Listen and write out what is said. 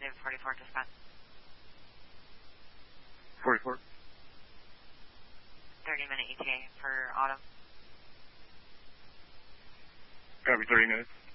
David 44 dispatch. 44. 30-minute ETA for auto. Copy, 30 minutes.